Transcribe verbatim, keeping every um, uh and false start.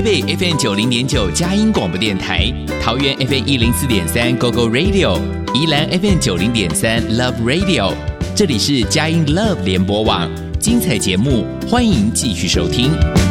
北 F M 九零点九佳音广播电台，桃园 F M 一零四点三 Go Go Radio， 宜兰 F M 九零点三 Love Radio。这里是佳音 Love 联播网，精彩节目欢迎继续收听。